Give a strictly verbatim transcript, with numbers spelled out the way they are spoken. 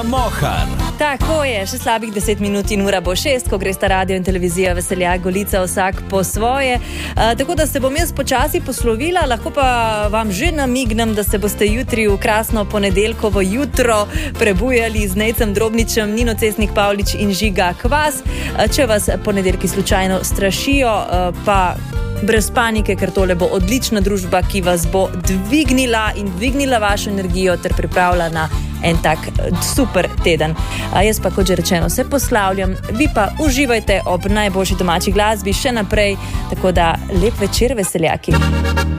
Mohar. Tako je, še slabih deset minut in ura bo šest, ko gresta radio in televizija Veseljak Golica vsak po svoje. Uh, tako da se bom jaz počasi poslovila, lahko pa vam že namignem, da se boste jutri v krasno ponedeljkovo jutro prebujali z Nejcem Drobničem, Nino Cesnik Pavlič in Žiga Kvas. Uh, če vas ponedeljki slučajno strašijo, uh, pa brez panike, ker tole bo odlična družba, ki vas bo dvignila in dvignila vašo energijo ter pripravila na en tak super teden. A jaz pa, kot že rečeno, se poslavljam, vi pa uživajte ob najboljši domači glasbi še naprej, tako da lep večer, veseljaki.